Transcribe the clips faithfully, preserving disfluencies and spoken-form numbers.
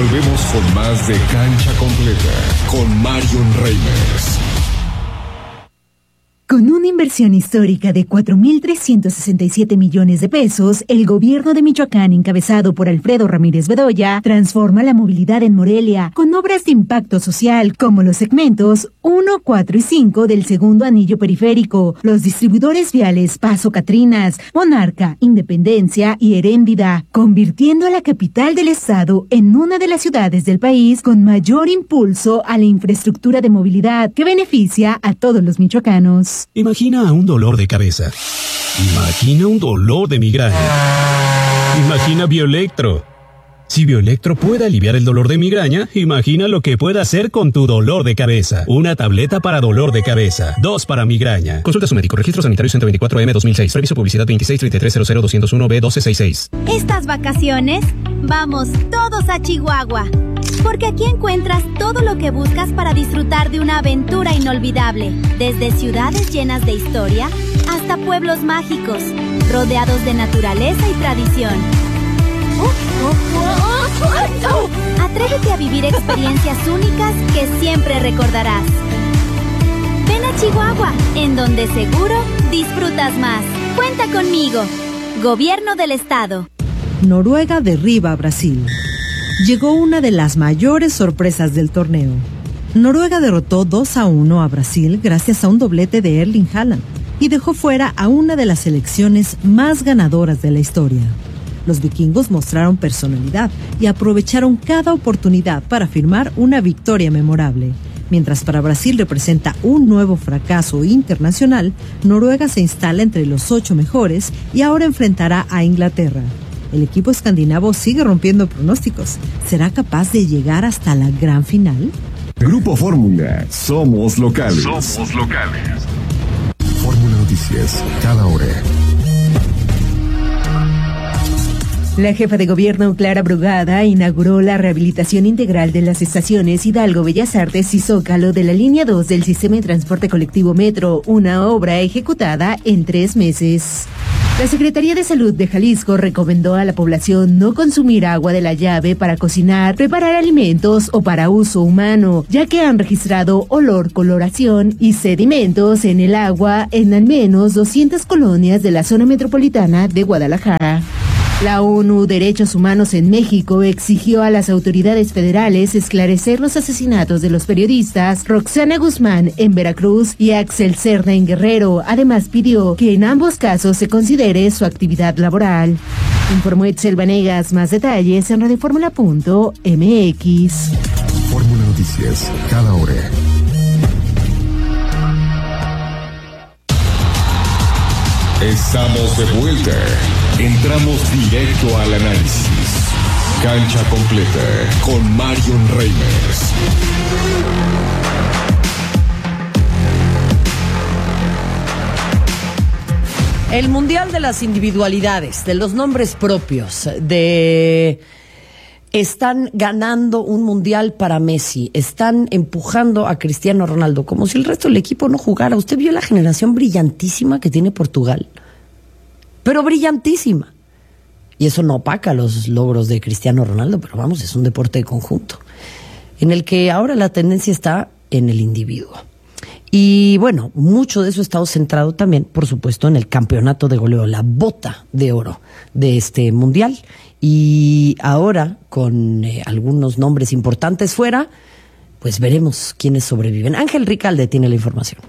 Volvemos con más de Cancha Completa con Marion Reimers. Con una inversión histórica de cuatro mil trescientos sesenta y siete millones de pesos, el gobierno de Michoacán, encabezado por Alfredo Ramírez Bedoya, transforma la movilidad en Morelia con obras de impacto social como los segmentos uno, cuatro y cinco del segundo anillo periférico, los distribuidores viales Paso Catrinas, Monarca, Independencia y Heréndida, convirtiendo a la capital del estado en una de las ciudades del país con mayor impulso a la infraestructura de movilidad que beneficia a todos los michoacanos. Imagina un dolor de cabeza. Imagina un dolor de migraña. Imagina Bioelectro. Si Bioelectro puede aliviar el dolor de migraña, imagina lo que puede hacer con tu dolor de cabeza. Una tableta para dolor de cabeza, dos para migraña. Consulta a su médico. Registro sanitario ciento veinticuatro M dos mil seis. Reviso publicidad veintiséis treinta y tres cero cero doscientos uno B doce sesenta y seis. Estas vacaciones, vamos todos a Chihuahua. Porque aquí encuentras todo lo que buscas para disfrutar de una aventura inolvidable. Desde ciudades llenas de historia hasta pueblos mágicos, rodeados de naturaleza y tradición. Atrévete a vivir experiencias únicas que siempre recordarás. Ven a Chihuahua, en donde seguro disfrutas más. Cuenta conmigo. Gobierno del Estado. Noruega derriba a Brasil. Llegó una de las mayores sorpresas del torneo. Noruega derrotó dos a uno a Brasil gracias a un doblete de Erling Haaland y dejó fuera a una de las selecciones más ganadoras de la historia. Los vikingos mostraron personalidad y aprovecharon cada oportunidad para firmar una victoria memorable. Mientras para Brasil representa un nuevo fracaso internacional, Noruega se instala entre los ocho mejores y ahora enfrentará a Inglaterra. El equipo escandinavo sigue rompiendo pronósticos. ¿Será capaz de llegar hasta la gran final? Grupo Fórmula. Somos locales. Somos locales. Fórmula Noticias. Cada hora. La jefa de gobierno, Clara Brugada, inauguró la rehabilitación integral de las estaciones Hidalgo, Bellas Artes y Zócalo de la línea dos del sistema de transporte colectivo Metro, una obra ejecutada en tres meses. La Secretaría de Salud de Jalisco recomendó a la población no consumir agua de la llave para cocinar, preparar alimentos o para uso humano, ya que han registrado olor, coloración y sedimentos en el agua en al menos doscientas colonias de la zona metropolitana de Guadalajara. La ONU Derechos Humanos en México exigió a las autoridades federales esclarecer los asesinatos de los periodistas Roxana Guzmán en Veracruz y Axel Cerda en Guerrero. Además pidió que en ambos casos se considere su actividad laboral. Informó Etzel Vanegas. Más detalles en radioformula punto m x. Fórmula Noticias, cada hora. Estamos de vuelta. Entramos directo al análisis. Cancha completa con Marion Reimers. El Mundial de las Individualidades, de los nombres propios, de... Están ganando un mundial para Messi, están empujando a Cristiano Ronaldo, como si el resto del equipo no jugara. Usted vio la generación brillantísima que tiene Portugal, pero brillantísima. Y eso no opaca los logros de Cristiano Ronaldo, pero vamos, es un deporte de conjunto, en el que ahora la tendencia está en el individuo. Y bueno, mucho de eso ha estado centrado también, por supuesto, en el campeonato de goleo, la bota de oro de este mundial. Y ahora, con eh, algunos nombres importantes fuera, pues veremos quiénes sobreviven. Ángel Ricalde tiene la información.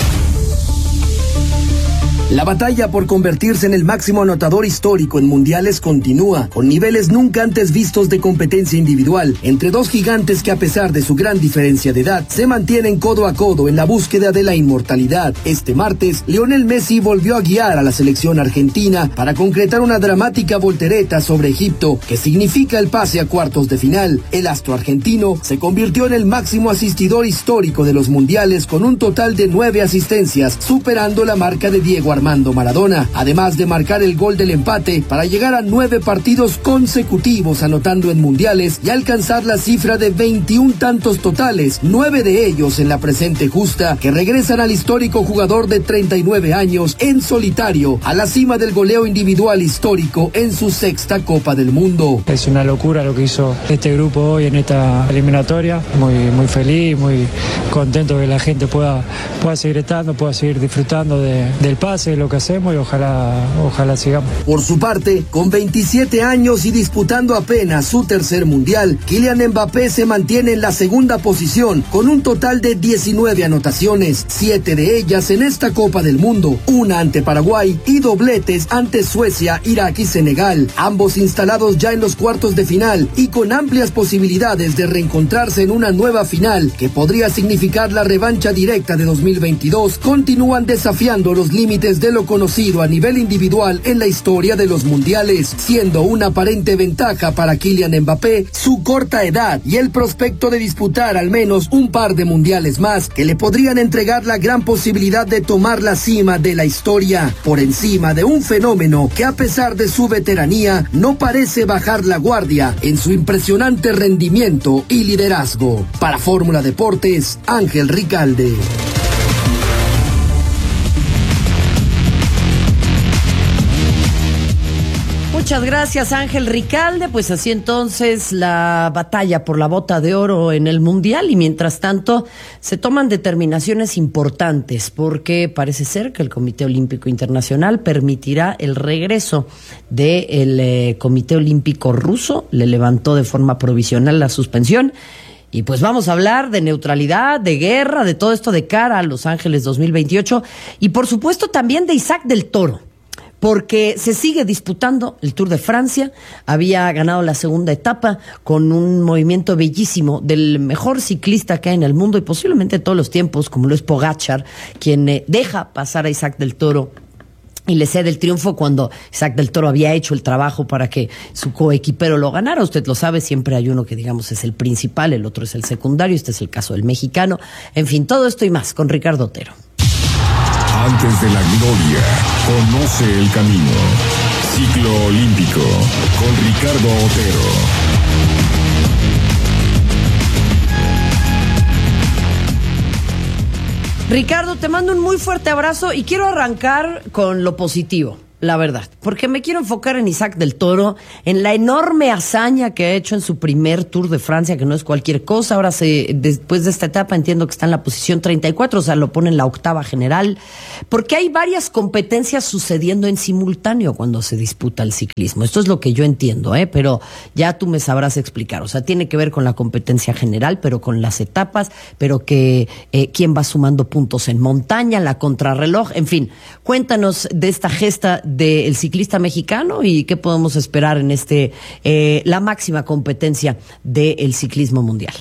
La batalla por convertirse en el máximo anotador histórico en mundiales continúa, con niveles nunca antes vistos de competencia individual, entre dos gigantes que a pesar de su gran diferencia de edad, se mantienen codo a codo en la búsqueda de la inmortalidad. Este martes, Lionel Messi volvió a guiar a la selección argentina para concretar una dramática voltereta sobre Egipto, que significa el pase a cuartos de final. El astro argentino se convirtió en el máximo asistidor histórico de los mundiales con un total de nueve asistencias, superando la marca de Diego Armando Armando Maradona, además de marcar el gol del empate para llegar a nueve partidos consecutivos anotando en mundiales y alcanzar la cifra de veintiún tantos totales, nueve de ellos en la presente justa, que regresan al histórico jugador de treinta y nueve años en solitario a la cima del goleo individual histórico en su sexta Copa del Mundo. Es una locura lo que hizo este grupo hoy en esta eliminatoria, muy, muy feliz, muy contento que la gente pueda, pueda seguir estando, pueda seguir disfrutando de, del pase, de lo que hacemos y ojalá, ojalá sigamos. Por su parte, con veintisiete años y disputando apenas su tercer mundial, Kylian Mbappé se mantiene en la segunda posición con un total de diecinueve anotaciones, siete de ellas en esta Copa del Mundo, una ante Paraguay y dobletes ante Suecia, Irak y Senegal, ambos instalados ya en los cuartos de final y con amplias posibilidades de reencontrarse en una nueva final que podría significar la revancha directa de dos mil veintidós, continúan desafiando los límites de lo conocido a nivel individual en la historia de los mundiales, siendo una aparente ventaja para Kylian Mbappé su corta edad y el prospecto de disputar al menos un par de mundiales más que le podrían entregar la gran posibilidad de tomar la cima de la historia, por encima de un fenómeno que a pesar de su veteranía no parece bajar la guardia en su impresionante rendimiento y liderazgo. Para Fórmula Deportes, Ángel Ricalde. Muchas gracias, Ángel Ricalde. Pues así entonces la batalla por la bota de oro en el Mundial, y mientras tanto se toman determinaciones importantes porque parece ser que el Comité Olímpico Internacional permitirá el regreso del eh, Comité Olímpico Ruso. Le levantó de forma provisional la suspensión. Y pues vamos a hablar de neutralidad, de guerra, de todo esto de cara a Los Ángeles dos mil veintiocho y por supuesto también de Isaac del Toro, porque se sigue disputando el Tour de Francia. Había ganado la segunda etapa con un movimiento bellísimo del mejor ciclista que hay en el mundo y posiblemente de todos los tiempos, como lo es Pogačar, quien eh, deja pasar a Isaac del Toro y le cede el triunfo cuando Isaac del Toro había hecho el trabajo para que su coequipero lo ganara. Usted lo sabe, siempre hay uno que digamos es el principal, el otro es el secundario, este es el caso del mexicano. En fin, todo esto y más con Ricardo Otero. Antes de la gloria, conoce el camino. Ciclo Olímpico con Ricardo Otero. Ricardo, te mando un muy fuerte abrazo y quiero arrancar con lo positivo, la verdad, porque me quiero enfocar en Isaac del Toro, en la enorme hazaña que ha hecho en su primer Tour de Francia, que no es cualquier cosa. Ahora, se, después de esta etapa, entiendo que está en la posición treinta y cuatro, o sea, lo pone en la octava general, porque hay varias competencias sucediendo en simultáneo cuando se disputa el ciclismo. Esto es lo que yo entiendo, ¿eh? Pero ya tú me sabrás explicar. O sea, tiene que ver con la competencia general, pero con las etapas, pero que eh, quién va sumando puntos en montaña, la contrarreloj, en fin. Cuéntanos de esta gesta del ciclista mexicano y qué podemos esperar en este eh, la máxima competencia del ciclismo mundial.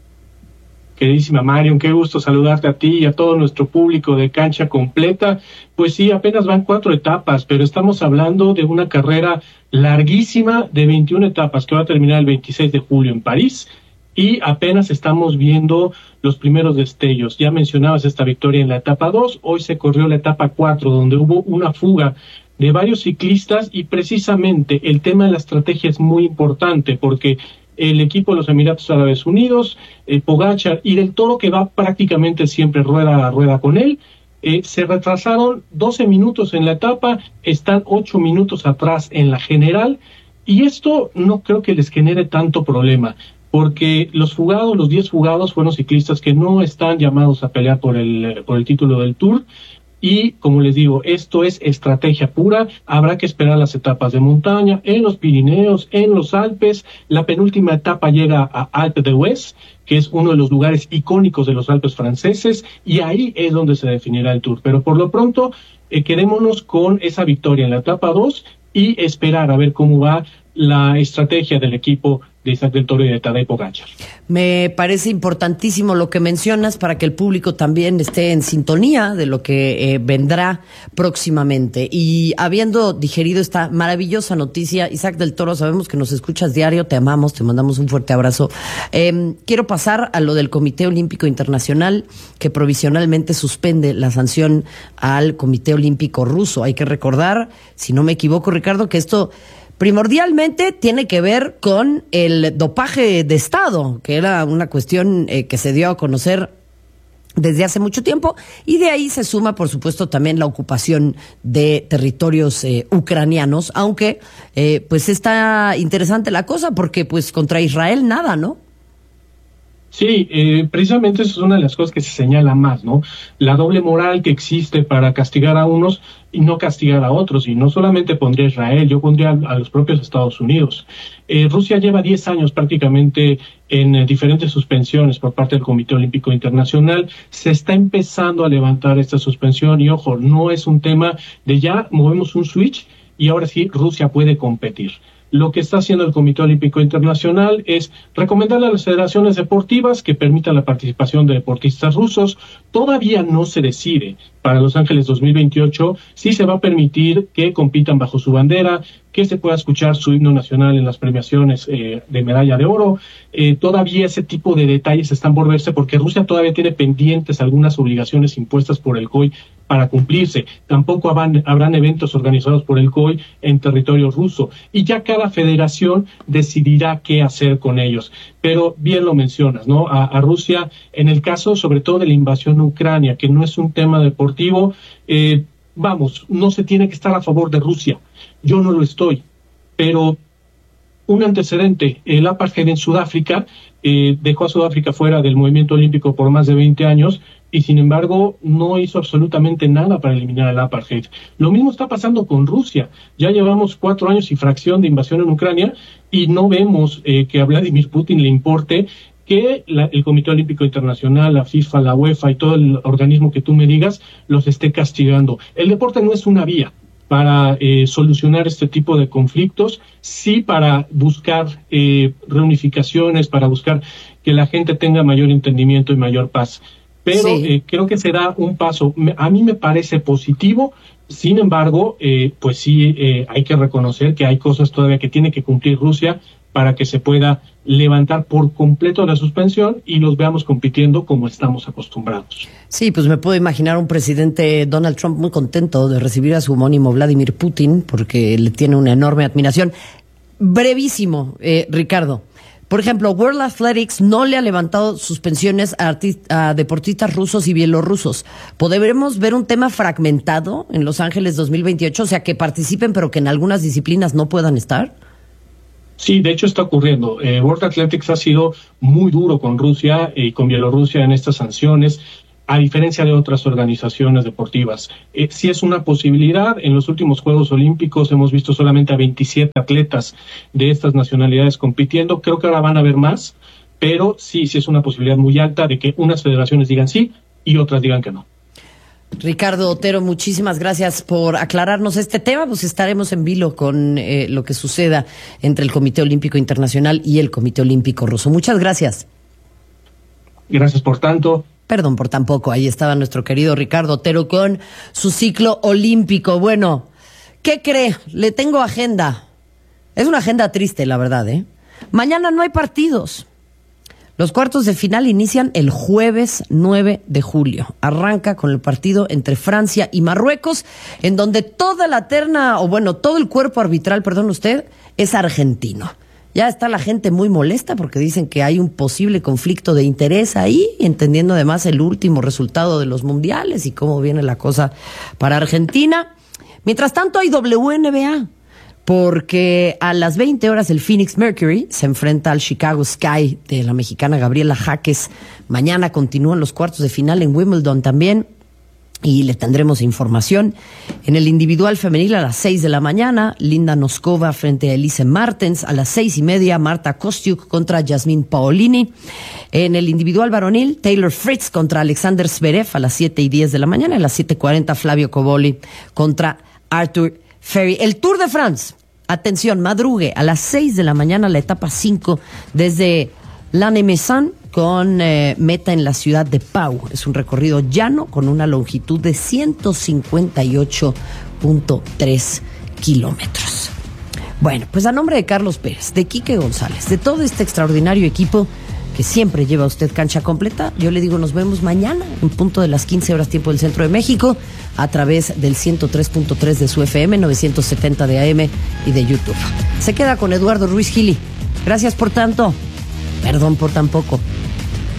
Queridísima Marion, qué gusto saludarte a ti y a todo nuestro público de Cancha Completa. Pues sí, apenas van cuatro etapas, pero estamos hablando de una carrera larguísima de veintiuna etapas que va a terminar el veintiséis de julio en París. Y apenas estamos viendo los primeros destellos. Ya mencionabas esta victoria en la etapa dos, hoy se corrió la etapa cuatro, donde hubo una fuga de varios ciclistas y precisamente el tema de la estrategia es muy importante porque el equipo de los Emiratos Árabes Unidos, eh, Pogačar y del Toro, que va prácticamente siempre rueda a rueda con él, eh, se retrasaron doce minutos en la etapa, están ocho minutos atrás en la general y esto no creo que les genere tanto problema, porque los fugados, los diez fugados fueron ciclistas que no están llamados a pelear por el, por el título del Tour. Y, como les digo, esto es estrategia pura. Habrá que esperar las etapas de montaña, en los Pirineos, en los Alpes. La penúltima etapa llega a Alpe d'Huez, que es uno de los lugares icónicos de los Alpes franceses, y ahí es donde se definirá el Tour. Pero por lo pronto, eh, quedémonos con esa victoria en la etapa dos y esperar a ver cómo va la estrategia del equipo de Isaac del Toro y de Tadej Pogačar. Me parece importantísimo lo que mencionas para que el público también esté en sintonía de lo que eh, vendrá próximamente. Y habiendo digerido esta maravillosa noticia, Isaac del Toro, sabemos que nos escuchas diario, te amamos, te mandamos un fuerte abrazo. Eh, quiero pasar a lo del Comité Olímpico Internacional, que provisionalmente suspende la sanción al Comité Olímpico Ruso. Hay que recordar, si no me equivoco, Ricardo, que esto primordialmente tiene que ver con el dopaje de Estado, que era una cuestión eh, que se dio a conocer desde hace mucho tiempo, y de ahí se suma, por supuesto, también la ocupación de territorios eh, ucranianos, aunque eh, pues está interesante la cosa, porque pues contra Israel nada, ¿no? Sí, eh, precisamente eso es una de las cosas que se señala más, ¿no? La doble moral que existe para castigar a unos y no castigar a otros, y no solamente pondría a Israel, yo pondría a los propios Estados Unidos. Eh, Rusia lleva diez años prácticamente en eh, diferentes suspensiones por parte del Comité Olímpico Internacional. Se está empezando a levantar esta suspensión y, ojo, no es un tema de ya movemos un switch y ahora sí Rusia puede competir. Lo que está haciendo el Comité Olímpico Internacional es recomendarle a las federaciones deportivas que permitan la participación de deportistas rusos. Todavía no se decide para Los Ángeles dos mil veintiocho si se va a permitir que compitan bajo su bandera, que se pueda escuchar su himno nacional en las premiaciones eh, de medalla de oro. Eh, todavía ese tipo de detalles están por verse porque Rusia todavía tiene pendientes algunas obligaciones impuestas por el C O I para cumplirse. Tampoco habrán, habrán eventos organizados por el C O I en territorio ruso. Y ya cada federación decidirá qué hacer con ellos. Pero bien lo mencionas, ¿no? A, a Rusia, en el caso sobre todo de la invasión a Ucrania, que no es un tema deportivo, eh, vamos, no se tiene que estar a favor de Rusia. Yo no lo estoy, pero un antecedente, el apartheid en Sudáfrica eh, dejó a Sudáfrica fuera del movimiento olímpico por más de veinte años y sin embargo no hizo absolutamente nada para eliminar el apartheid. Lo mismo está pasando con Rusia. Ya llevamos cuatro años y fracción de invasión en Ucrania y no vemos eh, que a Vladimir Putin le importe que la, el Comité Olímpico Internacional, la FIFA, la UEFA y todo el organismo que tú me digas los esté castigando. El deporte no es una vía para eh, solucionar este tipo de conflictos, sí para buscar eh, reunificaciones, para buscar que la gente tenga mayor entendimiento y mayor paz. Pero sí. eh, creo que será un paso, a mí me parece positivo, sin embargo, eh, pues sí eh, hay que reconocer que hay cosas todavía que tiene que cumplir Rusia para que se pueda levantar por completo la suspensión y los veamos compitiendo como estamos acostumbrados. Sí, pues me puedo imaginar un presidente Donald Trump muy contento de recibir a su homónimo Vladimir Putin porque le tiene una enorme admiración. Brevísimo, eh, Ricardo. Por ejemplo, World Athletics no le ha levantado suspensiones a, a deportistas rusos y bielorrusos. ¿Podremos ver un tema fragmentado en Los Ángeles dos mil veintiocho? O sea, que participen pero que en algunas disciplinas no puedan estar. Sí, de hecho está ocurriendo. Eh, World Athletics ha sido muy duro con Rusia y con Bielorrusia en estas sanciones, a diferencia de otras organizaciones deportivas. Eh, sí es una posibilidad. En los últimos Juegos Olímpicos hemos visto solamente a veintisiete atletas de estas nacionalidades compitiendo. Creo que ahora van a haber más, pero sí, sí es una posibilidad muy alta de que unas federaciones digan sí y otras digan que no. Ricardo Otero, muchísimas gracias por aclararnos este tema. Pues estaremos en vilo con eh, lo que suceda entre el Comité Olímpico Internacional y el Comité Olímpico Ruso. Muchas gracias. Gracias por tanto. Perdón por tan poco. Ahí estaba nuestro querido Ricardo Otero con su ciclo olímpico. Bueno, ¿qué cree? Le tengo agenda. Es una agenda triste, la verdad, ¿eh? Mañana no hay partidos. Los cuartos de final inician el jueves nueve de julio. Arranca con el partido entre Francia y Marruecos, en donde toda la terna, o bueno, todo el cuerpo arbitral, perdón usted, es argentino. Ya está la gente muy molesta porque dicen que hay un posible conflicto de interés ahí, entendiendo además el último resultado de los mundiales y cómo viene la cosa para Argentina. Mientras tanto hay W N B A. Porque a las veinte horas el Phoenix Mercury se enfrenta al Chicago Sky de la mexicana Gabriela Jaques. Mañana continúan los cuartos de final en Wimbledon también y le tendremos información. En el individual femenil a las seis de la mañana, Linda Noskova frente a Elise Martens. A las seis y media, Marta Kostyuk contra Yasmin Paolini. En el individual varonil, Taylor Fritz contra Alexander Zverev a las siete y diez de la mañana. A las siete cuarenta, Flavio Cobolli contra Arthur Ferry. El Tour de France, atención, madrugue, a las seis de la mañana, la etapa cinco, desde Lannemezan con eh, meta en la ciudad de Pau. Es un recorrido llano con una longitud de ciento cincuenta y ocho punto tres kilómetros. Bueno, pues a nombre de Carlos Pérez, de Quique González, de todo este extraordinario equipo que siempre lleva usted Cancha Completa, yo le digo nos vemos mañana en punto de las quince horas tiempo del Centro de México a través del ciento tres punto tres de su F M, novecientos setenta de A M y de YouTube. Se queda con Eduardo Ruiz Gili. Gracias por tanto. Perdón por tan poco.